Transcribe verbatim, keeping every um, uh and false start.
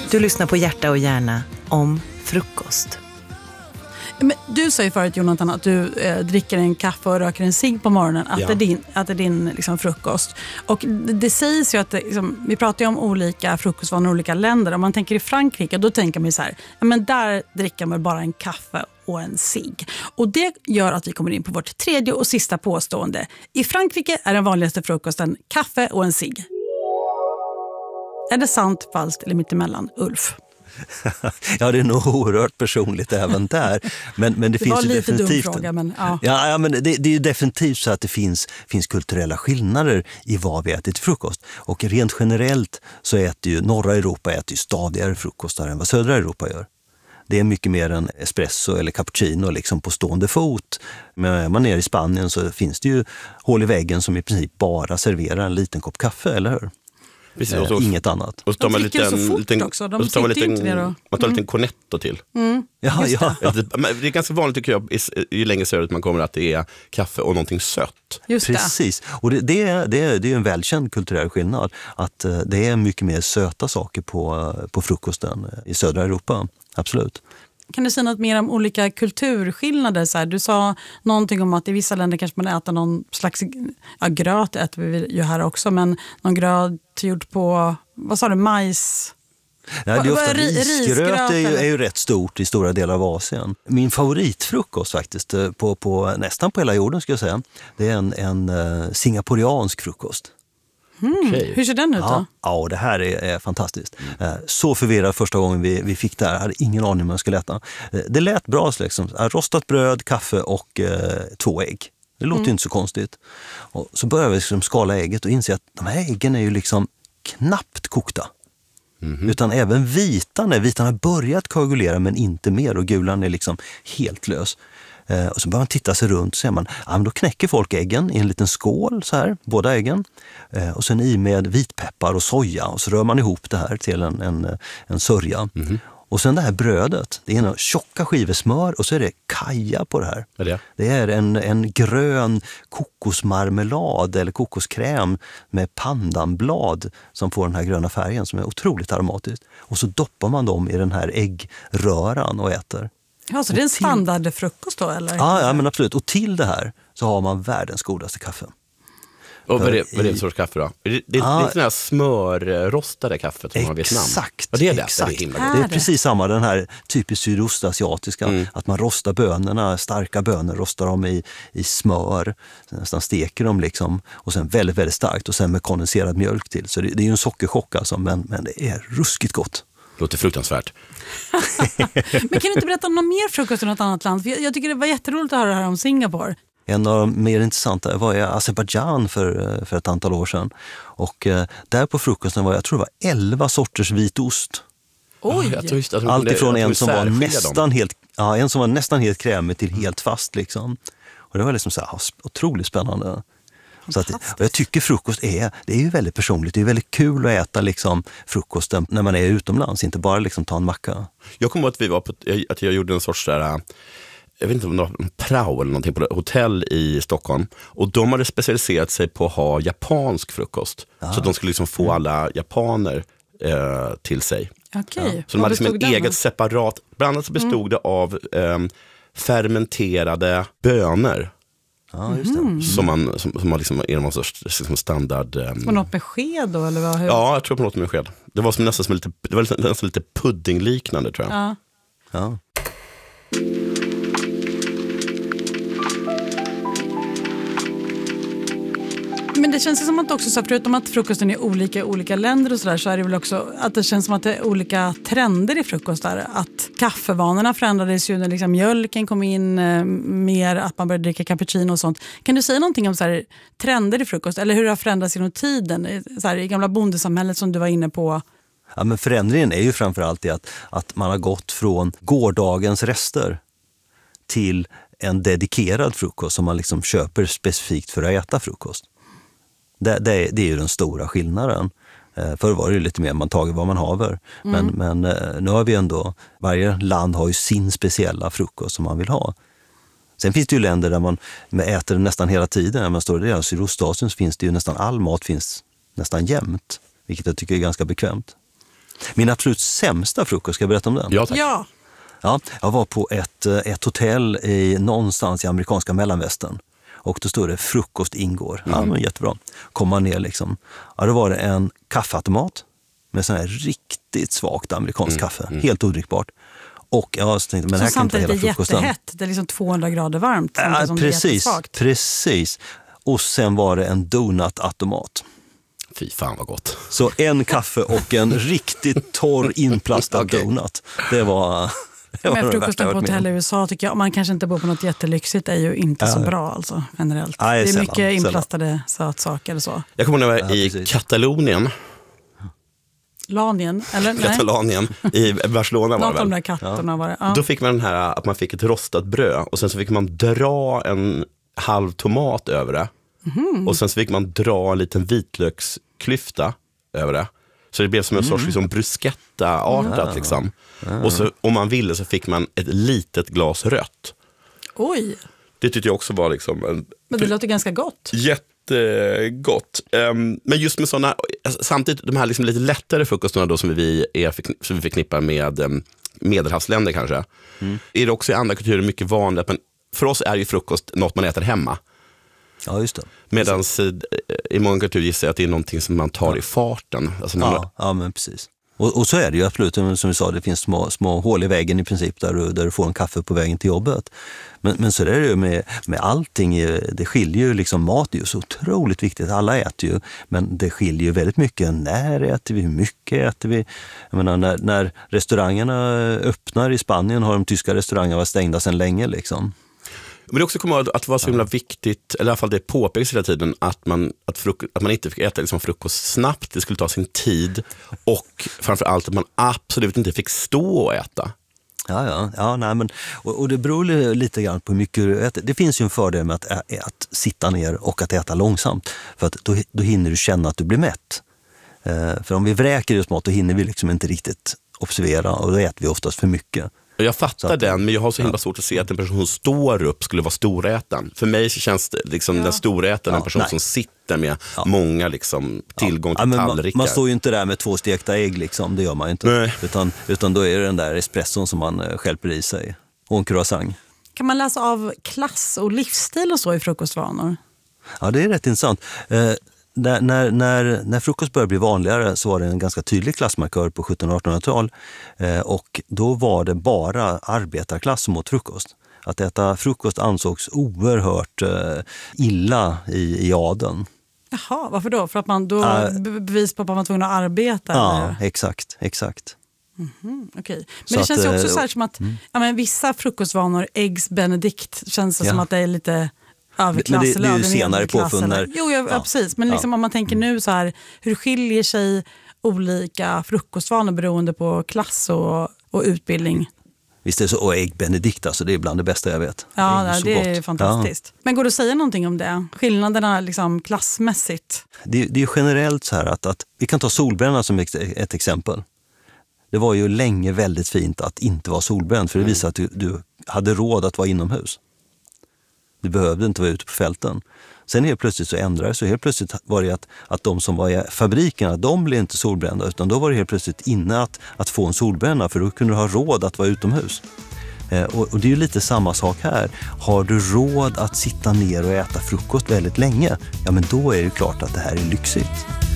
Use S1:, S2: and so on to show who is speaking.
S1: Du lyssnar på Hjärta och hjärna om frukost.
S2: Men du sa ju förut, Jonathan, att du eh, dricker en kaffe och röker en cigg på morgonen. Att
S3: Ja.
S2: det är din, att det är din liksom, frukost. Och det, det sägs ju att det, liksom, vi pratar ju om olika frukostvanor i olika länder. Om man tänker i Frankrike, då tänker man ju så här, ja, men där dricker man bara en kaffe och en cigg. Och det gör att vi kommer in på vårt tredje och sista påstående. I Frankrike är den vanligaste frukosten kaffe och en cigg. Är det sant, falskt eller mittemellan, Ulf?
S3: Ja, det är nog oerhört personligt även där. Men, men det,
S2: Det
S3: finns
S2: var
S3: ju
S2: lite dum
S3: definitivt...
S2: fråga, men ja.
S3: Ja, ja men det, det är ju definitivt så att det finns, finns kulturella skillnader i vad vi äter till frukost. Och rent generellt så äter ju norra Europa äter ju stadigare frukostar än vad södra Europa gör. Det är mycket mer än espresso eller cappuccino liksom på stående fot. Men är man nere i Spanien så finns det ju hål i väggen som i princip bara serverar en liten kopp kaffe, eller hur?
S4: Precis,
S3: Eh,
S4: och så,
S3: inget annat.
S4: och så tar
S2: De
S4: man
S2: dricker
S4: lite,
S2: så fort
S4: liten,
S2: också. De
S4: och så tar man
S2: sitter ju
S4: lite,
S2: inte ner och-
S4: man tar en liten cornetto till.
S3: Ja,
S2: Just
S3: ja.
S4: Men det är ganska vanligt tycker jag, ju längre söderut man kommer, att det är kaffe och någonting sött.
S2: Just det.
S3: Precis, och det, det, är, det, är, det är en välkänd kulturell skillnad att eh, det är mycket mer söta saker på, på frukosten i södra Europa, absolut.
S2: Kan du säga något mer om olika kulturskillnader? Så här, du sa någonting om att i vissa länder kanske man äter någon slags, ja, gröt äter vi ju här också, men någon gröt gjord på, vad sa du, majs?
S3: Nej, det är
S2: Vad-
S3: ofta
S2: vad är ri-
S3: risgröt
S2: risgröt,
S3: är ju,
S2: eller?
S3: är ju rätt stort i stora delar av Asien. Min favoritfrukost faktiskt, eh, på, på, nästan på hela jorden ska jag säga, det är en, en uh, singaporiansk frukost.
S4: Okej.
S2: Hur ser den ut då?
S3: Ja, ja, det här är, är fantastiskt. Eh, Så förvirrad första gången vi, vi fick det här. Jag hade ingen aning om vad jag skulle äta. Eh, Det lät bra, liksom. Rostat bröd, kaffe och eh, två ägg. Det låter ju inte så konstigt. Och så började vi liksom skala ägget och inse att de här äggen är ju liksom knappt kokta. Utan även vitan är, vitan har börjat koagulera men inte mer, och gulan är liksom helt lös. Eh, och så börjar man titta sig runt och ser man, ja, men då knäcker folk äggen i en liten skål så här, båda äggen. Eh, och sen i med vitpeppar och soja, och så rör man ihop det här till en, en, en sörja. Och sen det här brödet, det är några tjocka skivor smör och så är det kaja på det här.
S4: Vad är det?
S3: Det är en, en grön kokosmarmelad eller kokoskräm med pandanblad som får den här gröna färgen som är otroligt aromatiskt. Och så doppar man dem i den här äggröran och äter.
S2: Ja, så det är en
S3: Och till-
S2: standardfrukost då, eller?
S3: Ja, ja, men absolut. Och till det här så har man världens godaste kaffe.
S4: Och vad är det, vad är det
S3: i-
S4: för sorts kaffe då? Det, det, det
S3: Ja.
S4: är inte den här smörrostade kaffet som man har i Vietnam.
S3: Exakt,
S4: Ja, det är det.
S3: exakt.
S4: Det är himla
S2: Är
S4: gott.
S3: Det är
S2: det?
S3: precis samma, den här typiskt sydostasiatiska,
S4: Mm.
S3: att man rostar bönorna, starka bönor, rostar dem i, i smör, nästan steker dem liksom, och sen väldigt, väldigt starkt, och sen med kondenserad mjölk till. Så det, det är ju en sockerchock alltså, men, men det är ruskigt gott.
S4: Låter fruktansvärt.
S2: Men kan du inte berätta om någon mer frukost i något annat land? För jag, jag tycker det var jätteroligt att höra det här om Singapore.
S3: En av de mer intressanta var i Azerbaijan för, för ett antal år sedan. Och eh, där på frukosten var jag tror det var elva sorters vitost.
S2: Oj!
S4: Jag tror just att de
S3: Allt
S4: kunde-
S3: ifrån
S4: att de
S3: en som var
S4: särskilja
S3: nästan
S4: dem.
S3: helt, ja, en som var nästan helt krämig till helt fast liksom. Och det var liksom så här, otroligt spännande. Så att, och jag tycker frukost är, det är ju väldigt personligt. Det är väldigt kul att äta liksom frukosten när man är utomlands, inte bara liksom ta en macka.
S4: Jag kommer ihåg att vi var på, att jag gjorde en sorts där, jag vet inte om det var en prao eller någonting på ett hotell i Stockholm, och de hade specialiserat sig på att ha japansk frukost, så att de skulle liksom få alla japaner eh, till sig.
S2: Okej.
S4: Så de hade liksom
S2: Vad
S4: en
S2: bestod den
S4: eget
S2: av?
S4: separat, bland annat så bestod det av eh, fermenterade bönor
S3: Ja, just det.
S4: som man som, som man liksom är någon sorts liksom standard. Eh,
S2: Var något med sked då, eller vad? Hur?
S4: ja, jag tror på något med sked. Det var som nästan som lite, det var nästan, nästan lite puddingliknande tror jag.
S2: Ja.
S3: Ja.
S2: Men det känns ju som att också, så förutom att frukosten är olika i olika länder och sådär, så är det väl också att det känns som att det är olika trender i frukostar. Att kaffevanorna förändrades ju när liksom mjölken kom in eh, mer, att man började dricka cappuccino och sånt. Kan du säga någonting om så här, trender i frukost, eller hur det har förändrats genom tiden? Så här, i gamla bondesamhället som du var inne på.
S3: Ja, men förändringen är ju framförallt det att, att man har gått från gårdagens rester till en dedikerad frukost som man liksom köper specifikt för att äta frukost. Det, det, det är ju den stora skillnaden. Eh, förr var det ju lite mer man tager vad man haver. Men, men eh, nu har vi ändå, varje land har ju sin speciella frukost som man vill ha. Sen finns det ju länder där man äter nästan hela tiden. När man står där i Sydostasien så finns det ju nästan all mat finns nästan jämt. Vilket jag tycker är ganska bekvämt. Min absolut sämsta frukost, ska jag berätta om den?
S4: Ja, tack.
S2: Ja.
S3: Ja, jag var på ett, ett hotell i någonstans i amerikanska mellanvästern. Och då stod det frukost ingår. Ja, men jättebra. Kom man ner liksom. Ja, då var det en kaffeautomat med sån här riktigt svagt amerikansk kaffe. Mm. Helt odrickbart. Och jag tänkte, men
S2: så
S3: här kan inte hela
S2: samtidigt är
S3: frukosten.
S2: jättehett. Det är liksom tvåhundra grader varmt.
S3: Ja,
S2: som
S3: precis,
S2: det är
S3: precis. Och sen var det en donutautomat.
S4: Fy fan vad gott.
S3: Så en kaffe och en riktigt torr inplastad
S4: Okay.
S3: donut. Det var... Det var
S2: Men
S3: det
S2: frukosten
S3: värsta jag
S2: på
S3: varit med
S2: hotell i
S3: om.
S2: U S A tycker jag, om man kanske inte bor på något jättelyxigt, är ju inte
S3: Ja.
S2: så bra alltså, generellt.
S3: Nej,
S2: det är
S3: sällan,
S2: mycket inplastade sötsaker och så.
S4: Jag kommer ihåg när jag var
S3: Ja,
S4: i
S3: precis.
S4: Katalonien,
S2: Lanien, eller? Nej,
S4: Katalanien, i Barcelona var
S2: något
S4: det
S2: av de
S4: väl.
S2: där katterna var det. Ja.
S4: Då fick man den här att man fick ett rostat bröd och sen så fick man dra en halv tomat över det.
S2: Mm.
S4: Och sen så fick man dra en liten vitlöksklyfta över det. Så det blev som en sorts liksom, bruschetta-artat.
S3: Mm.
S4: Liksom. Och så, om man ville så fick man ett litet glas rött.
S2: Oj,
S4: Det tyckte jag också var liksom en
S2: men det låter ganska gott.
S4: jättegott. Um, men just med sådana, samtidigt de här liksom lite lättare frukostarna då som vi, är, som vi förknippar med um, medelhavsländer kanske. Mm. Är det också i andra kulturer mycket vanligt, men för oss är ju frukost något man äter hemma.
S3: Ja, just det.
S4: Medan i många kulturer gissar jag att det är någonting som man tar i farten. Alltså man,
S3: Ja, ja, men precis. Och, och så är det ju absolut, som vi sa, det finns små, små hål i väggen i princip där du, där du får en kaffe på vägen till jobbet. Men, men så är det ju med, med allting, det skiljer ju liksom, mat är ju så otroligt viktigt, alla äter ju, men det skiljer ju väldigt mycket, när äter vi, hur mycket äter vi. Jag menar, när, när restaurangerna öppnar i Spanien har de tyska restaurangerna varit stängda sedan länge liksom.
S4: Men det också kommer att det var så himla viktigt, eller i alla fall det påpekas hela tiden, att man, att fruk- att man inte fick äta liksom frukost snabbt, det skulle ta sin tid, och framförallt att man absolut inte fick stå och äta.
S3: Ja, ja, ja nej, men, och, och det beror lite grann på hur mycket du äter. Det finns ju en fördel med att, ä- att sitta ner och att äta långsamt, för att då, då hinner du känna att du blir mätt. Eh, för om vi vräker i oss mat, då hinner vi liksom inte riktigt observera, och då äter vi oftast för mycket.
S4: Jag fattar
S3: att,
S4: den, men jag har så himla
S3: ja.
S4: svårt att se att en person som står upp skulle vara storätaren. För mig så känns det liksom
S2: Ja.
S4: den storätaren en
S3: Ja,
S4: person
S3: nej.
S4: som sitter med
S3: Ja.
S4: många liksom, tillgång till
S3: Ja, men
S4: tallrikar.
S3: man, man står ju inte där med två stekta ägg liksom, det gör man ju inte.
S4: Nej.
S3: Utan, utan då är det den där espresson som man eh, stjälper i sig. Och en croissant.
S2: Kan man läsa av klass och livsstil och så i frukostvanor?
S3: Ja, det är rätt intressant. Eh, när, när, när, när frukost började bli vanligare så var det en ganska tydlig klassmarkör på sjuttonhundra- och artonhundratal. Eh, och då var det bara arbetarklass som åt frukost. Att äta frukost ansågs oerhört eh, illa i, i adeln.
S2: Jaha, varför då? För att man då
S3: Äh.
S2: be- bevis på att man var tvungen att arbeta?
S3: Ja,
S2: eller?
S3: exakt, exakt.
S2: Mm, okej.
S3: Så
S2: Men det
S3: att,
S2: känns ju också
S3: eh,
S2: så här som att ja, men vissa frukostvanor, eggs benedict, känns det
S3: Ja.
S2: som att det är lite överklass.
S3: Men det- det är ju
S2: eller
S3: senare
S2: övermedelklass
S3: påfund
S2: eller-
S3: när-
S2: Jo, ja, ja.
S3: ja.
S2: precis. Men liksom,
S3: Ja.
S2: om man tänker nu så här, hur skiljer sig olika frukostvanor beroende på klass och, och utbildning?
S3: Visst är det så, och ägg benedict, alltså, det är bland det bästa jag vet.
S2: Ja,
S3: ju
S2: det,
S3: så
S2: det är
S3: gott.
S2: fantastiskt. Men går det att säga någonting om det? Skillnaderna liksom klassmässigt?
S3: Ja. Det, det är ju generellt så här att, att vi kan ta solbränna som ett, ett exempel. Det var ju länge väldigt fint att inte vara solbränd, för det visar att du, du hade råd att vara inomhus. Du behövde inte vara ute på fälten. Sen helt plötsligt så ändrade det sig. Helt plötsligt var det att, att de som var i fabrikerna, de blev inte solbrända, utan då var det helt plötsligt inne att, att få en solbränna, för då kunde du ha råd att vara utomhus. Eh, och, och det är ju lite samma sak här. Har du råd att sitta ner och äta frukost väldigt länge, ja men då är det klart att det här är lyxigt.